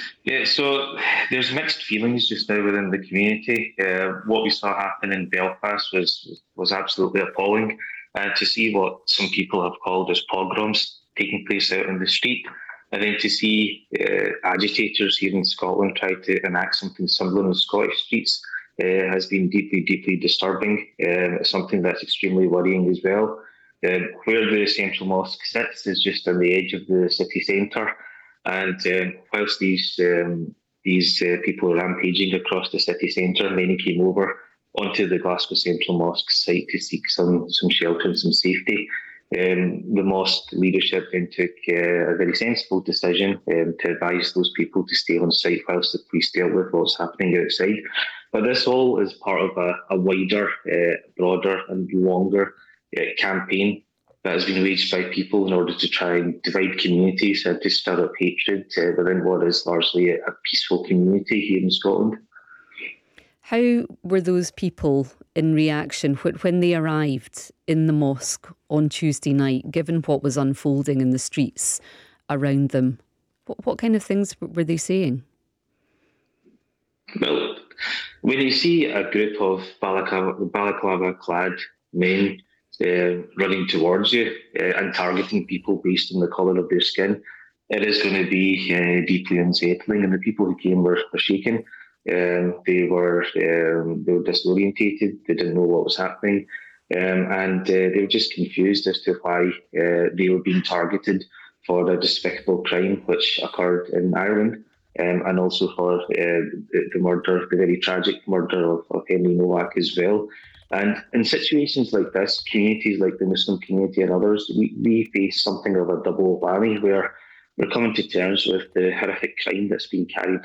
Yeah, so there's mixed feelings just now within the community. What we saw happen in Belfast was absolutely appalling. To see what some people have called as pogroms taking place out in the street, and then to see agitators here in Scotland try to enact something similar on the Scottish streets has been deeply, deeply disturbing. Something that's extremely worrying as well. Where the central mosque sits is just on the edge of the city centre, and whilst these people are rampaging across the city centre, many came over onto the Glasgow Central Mosque site to seek some shelter and some safety. The mosque leadership then took a very sensible decision to advise those people to stay on site whilst the police dealt with what's happening outside. But this all is part of a wider, broader, and longer campaign that has been waged by people in order to try and divide communities and to stir up hatred within what is largely a peaceful community here in Scotland. How were those people in reaction when they arrived in the mosque on Tuesday night, given what was unfolding in the streets around them? What kind of things were they saying? Well, when you see a group of balaclava-clad men running towards you and targeting people based on the colour of their skin, it is going to be deeply unsettling. And the people who came were shaken. They were disorientated. They didn't know what was happening, and they were just confused as to why they were being targeted for a despicable crime which occurred in Ireland. And also for the very tragic murder of Henry Nowak as well. And in situations like this, communities like the Muslim community and others, we face something of a double whammy where we're coming to terms with the horrific crime that's been carried